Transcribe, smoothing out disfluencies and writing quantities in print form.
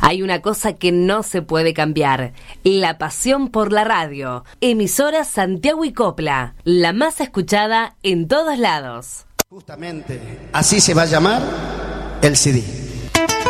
Hay una cosa que no se puede cambiar: la pasión por la radio. Emisora Santiago y Copla, la más escuchada en todos lados. Justamente así se va a llamar el CD.